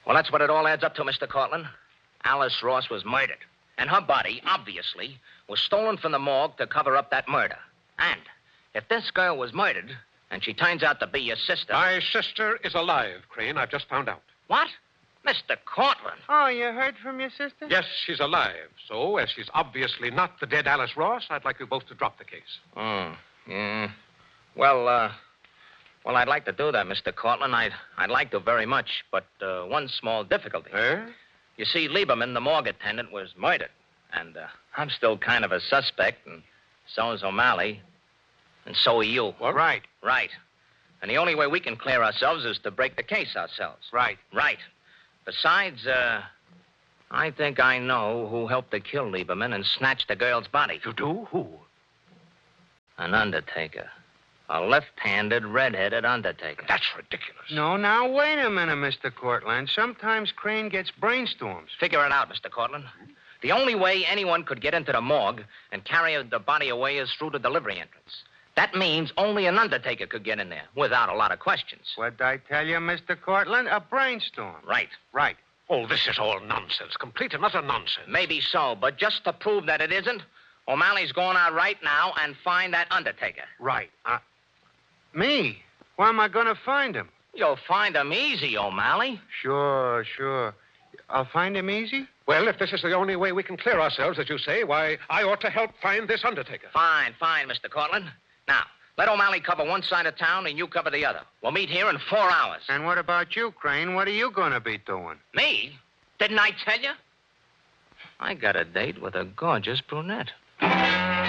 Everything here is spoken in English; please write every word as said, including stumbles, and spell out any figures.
Well, that's what it all adds up to, Mister Cortland. Alice Ross was murdered. And her body, obviously, was stolen from the morgue to cover up that murder. And if this girl was murdered, and she turns out to be your sister... My sister is alive, Crane. I've just found out. What? Mister Cortland. Oh, you heard from your sister? Yes, she's alive. So, as she's obviously not the dead Alice Ross, I'd like you both to drop the case. Oh, yeah. Well, uh... Well, I'd like to do that, Mister Cortland. I'd, I'd like to very much, but uh, one small difficulty. Eh? You see, Lieberman, the morgue attendant, was murdered. And uh, I'm still kind of a suspect, and so is O'Malley. And so are you. What? Right. Right. And the only way we can clear ourselves is to break the case ourselves. Right. Right. Besides, uh, I think I know who helped to kill Lieberman and snatch the girl's body. You do? Who? An undertaker. A left-handed, red-headed undertaker. That's ridiculous. No, now, wait a minute, Mister Cortland. Sometimes Crane gets brainstorms. Figure it out, Mister Cortland. The only way anyone could get into the morgue and carry the body away is through the delivery entrance. That means only an undertaker could get in there without a lot of questions. What'd I tell you, Mister Cortland? A brainstorm. Right. Right. Oh, this is all nonsense. Complete and utter nonsense. Maybe so, but just to prove that it isn't, O'Malley's going out right now and find that undertaker. Right. Uh, me? Where am I going to find him? You'll find him easy, O'Malley. Sure, sure. I'll find him easy? Well, if this is the only way we can clear ourselves, as you say, why, I ought to help find this undertaker. Fine, fine, Mister Cortland. Now, let O'Malley cover one side of town and you cover the other. We'll meet here in four hours. And what about you, Crane? What are you going to be doing? Me? Didn't I tell you? I got a date with a gorgeous brunette.